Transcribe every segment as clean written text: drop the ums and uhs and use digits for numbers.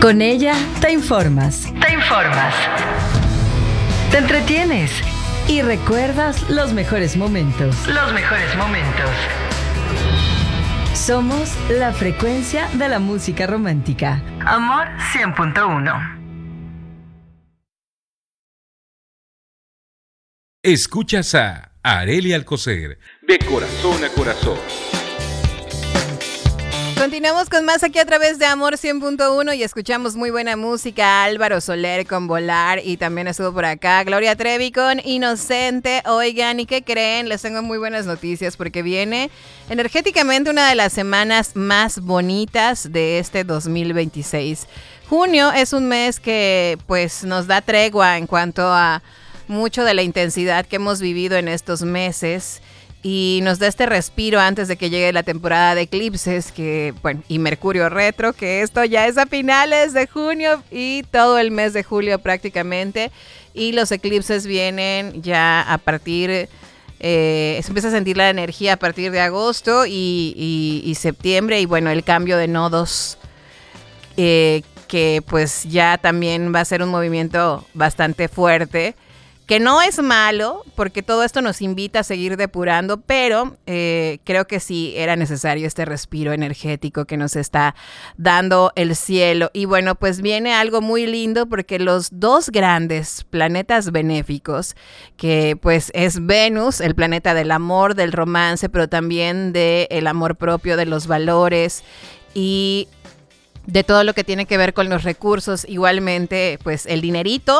Con ella te informas. Te entretienes y recuerdas los mejores momentos. Somos la frecuencia de la música romántica. Amor 100.1. Escuchas a Arely Alcocer, de corazón a corazón. Continuamos con más aquí a través de Amor 100.1 y escuchamos muy buena música. Álvaro Soler con Volar, y también estuvo por acá Gloria Trevi con Inocente. Oigan, ¿y qué creen? Les tengo muy buenas noticias porque viene energéticamente una de las semanas más bonitas de este 2026. Junio es un mes que pues nos da tregua en cuanto a mucho de la intensidad que hemos vivido en estos meses. Y nos da este respiro antes de que llegue la temporada de eclipses, y Mercurio retro, que esto ya es a finales de junio y todo el mes de julio prácticamente. Y los eclipses vienen ya a partir, se empieza a sentir la energía a partir de agosto y septiembre. Y bueno, el cambio de nodos, que pues ya también va a ser un movimiento bastante fuerte. Que no es malo, porque todo esto nos invita a seguir depurando, pero creo que sí era necesario este respiro energético que nos está dando el cielo. Y bueno, pues viene algo muy lindo, porque los dos grandes planetas benéficos, que pues es Venus, el planeta del amor, del romance, pero también del amor propio, de los valores y de todo lo que tiene que ver con los recursos, igualmente pues el dinerito,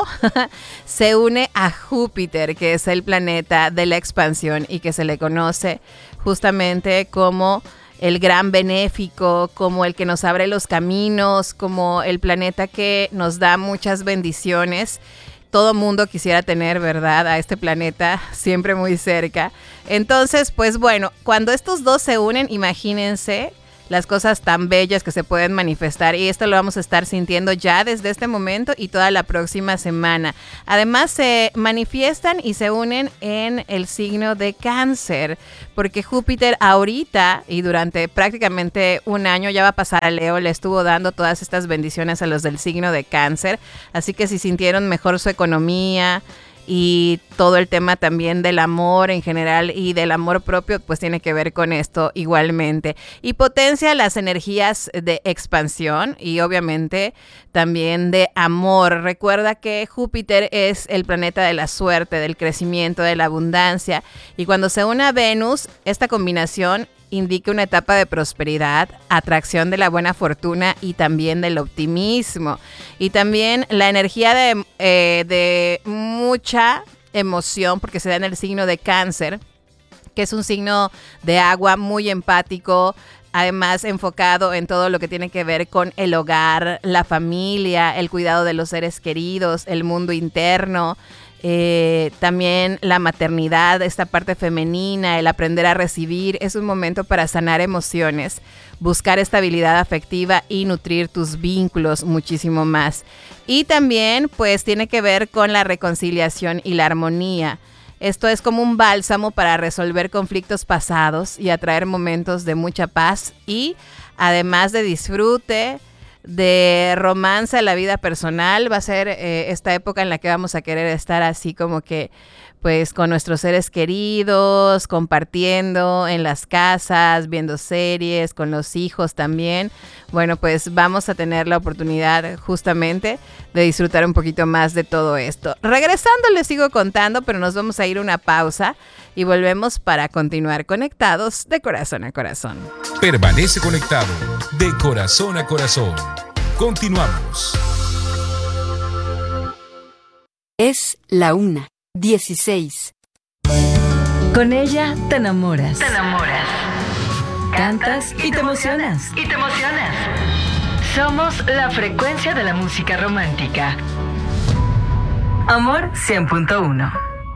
se une a Júpiter, que es el planeta de la expansión y que se le conoce justamente como el gran benéfico, como el que nos abre los caminos, como el planeta que nos da muchas bendiciones. Todo mundo quisiera tener, ¿verdad?, a este planeta siempre muy cerca. Entonces, pues bueno, cuando estos dos se unen, imagínense las cosas tan bellas que se pueden manifestar, y esto lo vamos a estar sintiendo ya desde este momento y toda la próxima semana. Además se manifiestan y se unen en el signo de Cáncer, porque Júpiter ahorita y durante prácticamente un año ya va a pasar a Leo, le estuvo dando todas estas bendiciones a los del signo de Cáncer, así que si sintieron mejor su economía y todo el tema también del amor en general y del amor propio, pues tiene que ver con esto igualmente. Y potencia las energías de expansión y obviamente también de amor. Recuerda que Júpiter es el planeta de la suerte, del crecimiento, de la abundancia. Y cuando se une a Venus, esta combinación indica una etapa de prosperidad, atracción de la buena fortuna y también del optimismo. Y también la energía de mucha emoción, porque se da en el signo de Cáncer, que es un signo de agua muy empático, además enfocado en todo lo que tiene que ver con el hogar, la familia, el cuidado de los seres queridos, el mundo interno. También la maternidad, esta parte femenina, el aprender a recibir. Es un momento para sanar emociones, buscar estabilidad afectiva y nutrir tus vínculos muchísimo más. Y también pues tiene que ver con la reconciliación y la armonía. Esto es como un bálsamo para resolver conflictos pasados y atraer momentos de mucha paz y además de disfrute, de romance a la vida personal. Va a ser esta época en la que vamos a querer estar así como que pues con nuestros seres queridos, compartiendo en las casas, viendo series, con los hijos también. Bueno, pues vamos a tener la oportunidad justamente de disfrutar un poquito más de todo esto. Regresando les sigo contando, pero nos vamos a ir a una pausa y volvemos para continuar conectados de corazón a corazón. Permanece conectado de corazón a corazón. Continuamos. Es la 1:16. Con ella te enamoras. Cantas y te emocionas. Somos la frecuencia de la música romántica. Amor 100.1.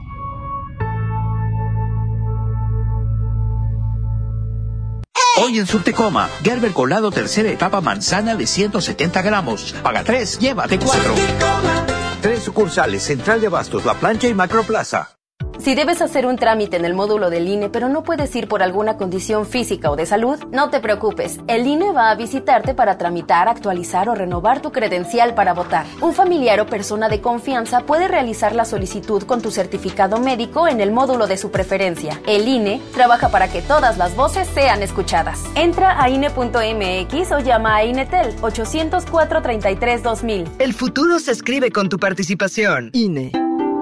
Hoy en Subtecoma, Gerber Colado tercera etapa manzana de 170 gramos. Paga 3, llévate 4. 3 sucursales, Central de Abastos, La Plancha y Macroplaza. Si debes hacer un trámite en el módulo del INE, pero no puedes ir por alguna condición física o de salud, no te preocupes. El INE va a visitarte para tramitar, actualizar o renovar tu credencial para votar. Un familiar o persona de confianza puede realizar la solicitud con tu certificado médico en el módulo de su preferencia. El INE trabaja para que todas las voces sean escuchadas. Entra a INE.mx o llama a INETEL 800-433-2000. El futuro se escribe con tu participación. INE.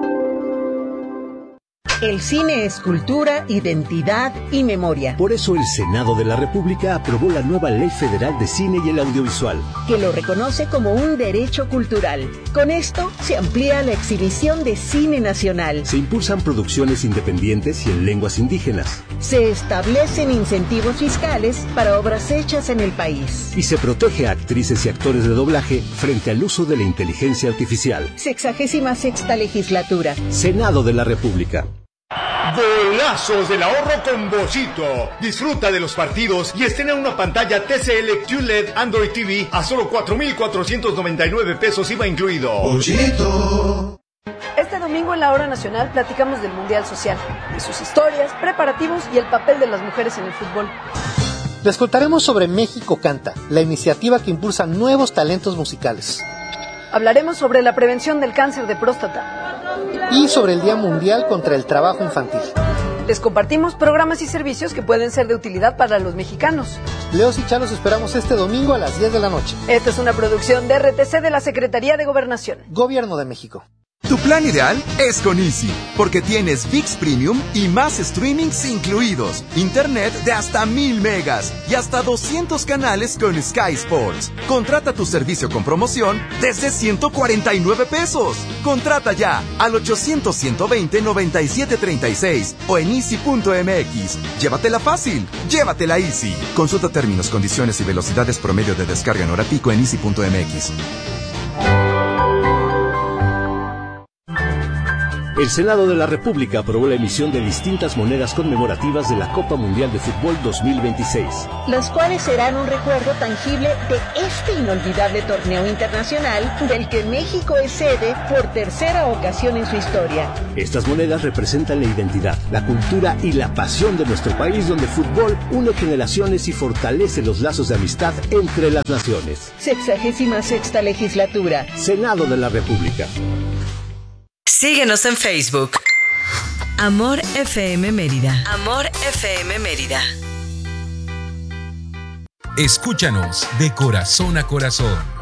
El cine es cultura, identidad y memoria. Por eso el Senado de la República aprobó la nueva Ley Federal de Cine y el Audiovisual, que lo reconoce como un derecho cultural. Con esto se amplía la exhibición de cine nacional. Se impulsan producciones independientes y en lenguas indígenas. Se establecen incentivos fiscales para obras hechas en el país. Y se protege a actrices y actores de doblaje frente al uso de la inteligencia artificial. 66ª legislatura. Senado de la República. Golazos del ahorro con Bollito. Disfruta de los partidos y estrena una pantalla TCL QLED Android TV a solo 4,499 pesos IVA incluido. Bollito. Este domingo en la Hora Nacional platicamos del Mundial Social, de sus historias, preparativos y el papel de las mujeres en el fútbol. Les contaremos sobre México Canta, la iniciativa que impulsa nuevos talentos musicales. Hablaremos sobre la prevención del cáncer de próstata. Y sobre el Día Mundial contra el Trabajo Infantil. Les compartimos programas y servicios que pueden ser de utilidad para los mexicanos. Leos y Chalos esperamos este domingo a las 10 de la noche. Esta es una producción de RTC de la Secretaría de Gobernación. Gobierno de México. Tu plan ideal es con Easy, porque tienes ViX Premium y más streamings incluidos, internet de hasta 1000 megas y hasta 200 canales con Sky Sports. Contrata tu servicio con promoción desde 149 pesos. Contrata ya al 800-120-9736 o en easy.mx. Llévatela fácil, llévatela Easy. Consulta términos, condiciones y velocidades promedio de descarga en hora pico en easy.mx. El Senado de la República aprobó la emisión de distintas monedas conmemorativas de la Copa Mundial de Fútbol 2026. Las cuales serán un recuerdo tangible de este inolvidable torneo internacional del que México es sede por tercera ocasión en su historia. Estas monedas representan la identidad, la cultura y la pasión de nuestro país, donde el fútbol une generaciones y fortalece los lazos de amistad entre las naciones. 66ª legislatura. Senado de la República. Síguenos en Facebook. Amor FM Mérida. Amor FM Mérida. Escúchanos de corazón a corazón.